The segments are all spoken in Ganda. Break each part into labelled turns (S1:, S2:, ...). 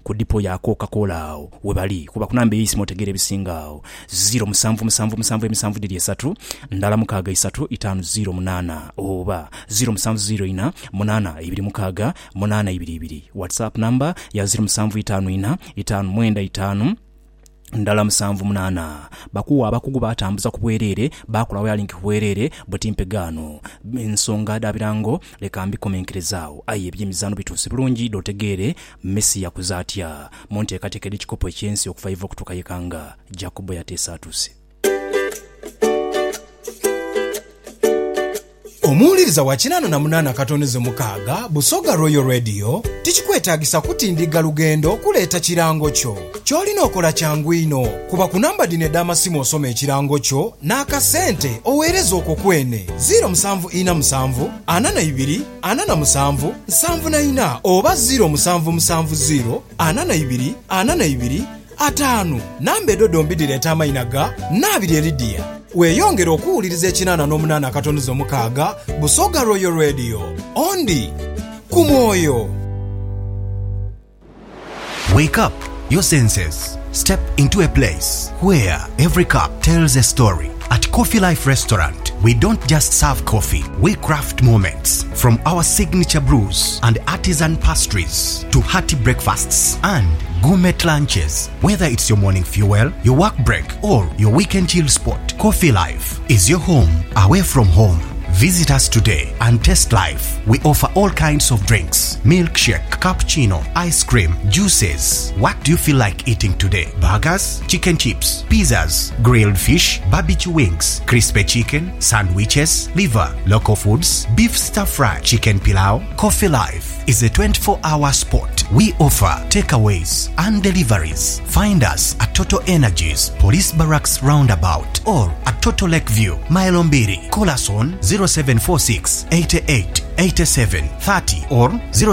S1: ku dipo ya Coca-Cola awo webali kuba kunamba eyisi motegere bisinga awo 077773 ndala mukaga 35008 oba 0704826822 WhatsApp number ya 07545995 ndala 78 bakuwa abakugu batambuza kubwerere bakola waya kubwerere botimpegano ensonga dabirango leka mbikomenkerezaawo aye ebyemizano bituuse bulungi dotegere Messi yakuzatya monte katekedi kikopo ekyensi okuva ivo kutuka yekanga Jacobo yatesa atuse.
S2: Omuwuliriza wa 88 katoneze mukaaga Busoga Royal Radio tikikwetaagisa kutindiga lugendo okuleeta kirango kyo. Kyolina okola kyangu ino kuba ku namba dine d'amasimu osoma ekirango kyo n'akasente oweereza okwo kwene 0747 82 47 74 oba 0770 82 82 5 namba edodombi direeta amayina ga Nabiri Lydia. Weyongera okuwuliriza 88 katoneze mukaaga Busoga Royal Radio ondi kumwoyo.
S3: Wake up your senses. Step into a place where every cup tells a story. At Coffee Life Restaurant, we don't just serve coffee, we craft moments. From our signature brews and artisan pastries to hearty breakfasts and gourmet lunches. Whether it's your morning fuel, your work break, or your weekend chill spot, Coffee Life is your home away from home. Visit us today and taste life. We offer all kinds of drinks, milkshake, cappuccino, ice cream, juices. What do you feel like eating today? Burgers, chicken chips, pizzas, grilled fish, barbecue wings, crispy chicken, sandwiches, liver, local foods, beef stir fry, chicken pilau. Coffee Life is a 24-hour spot. We offer takeaways and deliveries. Find us at Total Energies, Police Barracks Roundabout, or at Total Lakeview, Mailombiri. Call us on 0746 88 87 30 or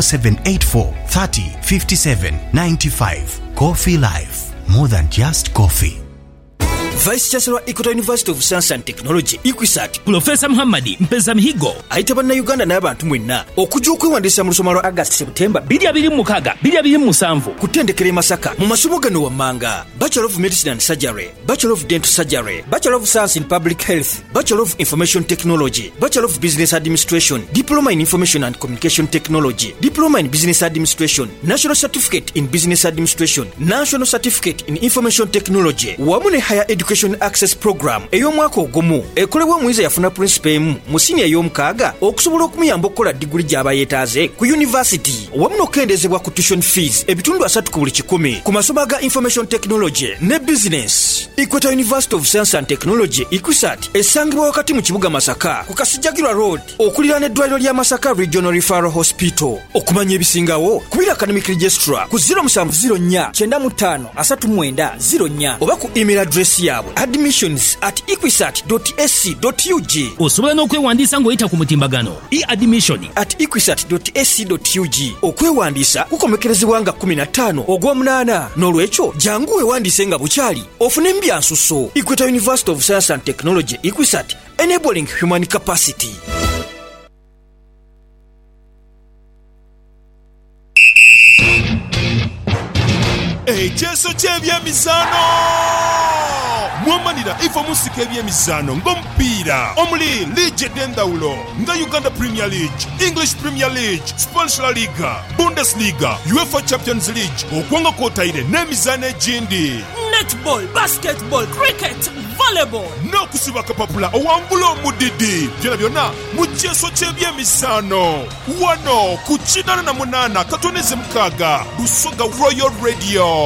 S3: 0784 30 57 95. Coffee Life, more than just coffee.
S4: Vice Chancellor Equator University of Science and Technology Equisat
S5: Professor Muhammad Mpeza Mihigo
S4: ayita banna Uganda n'abantu mwenna okujja okwewandisa mu lusoma lwa August September
S5: 2026 2027
S4: kutendekera e Masaka mu masomo gano wammanga Bachelor of Medicine and Surgery, Bachelor of Dental Surgery, Bachelor of Science in Public Health, Bachelor of Information Technology, Bachelor of Business Administration, Diploma in Information and Communication Technology, Diploma in Business Administration, National Certificate in Business Administration, National Certificate in Information Technology, wamu ne Higher Education Access Program ey'omwaka ogumu ekolebwa omuyizza yafuna principal emu mu senior y'omukaaga okusobola okumuyamba okukola diguli gy'aba yeetaaze ku university wamu n'okukendezebwa ku tuition fees ebitundu 3 ku buli 100 ku masomo ga Information Technology ne Business. Equator University of Science and Technology Equisat esangibwa wakati mu kibuga Masaka ku Kasijjagirwa Road okuliraana eddwaliro lya Masaka Regional Referral Hospital. Okumanya ebisingawo kubira Academic Registrar ku 0704 95 39 oba ku email address yaabwe admissions@equisat.ac.ug.
S5: osobola n'okwewandiisa ng'oyita ku mutimbagano
S4: e-admission@equisat.ac.ug. okwewandiisa kukomekerezebwa nga 15 ogw'omunaana n'olwekyo jangu weewandiise nga bukyali ofune embyansuso. Equator University of Science and Technology Equisat, enabling human capacity.
S6: Ekyeso ky'ebyemizano mwamanira ifa musika ebyemizano ng'omupiira omuli liigi ed'endawulo nga Uganda Premier League, English Premier League, Spanish La Liga, Bundesliga, UEFA Champions League okwanga kwotaire n'emizano egindi
S7: netball, basketball, cricket, volleyball
S6: n'okusiba kapapula owangula omudidi byonna byonna mu kyeso ky'ebyemizano wano ku 88 katoneze mukaaga Busoga Royal Radio.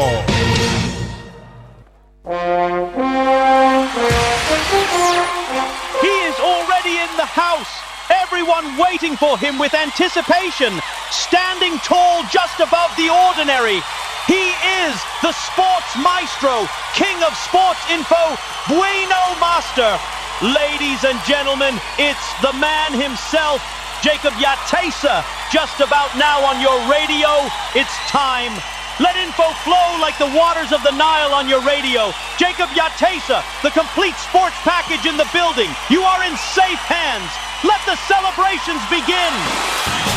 S8: He is already in the house. Everyone waiting for him with anticipation, standing tall just above the ordinary. He is the sports maestro, king of sports info, Bueno Master. Ladies and gentlemen, it's the man himself, Jacob Yatesa, just about now on your radio. It's time. Let info flow like the waters of the Nile on your radio. Jacob Yatesa, the complete sports package in the building. You are in safe hands. Let the celebrations begin.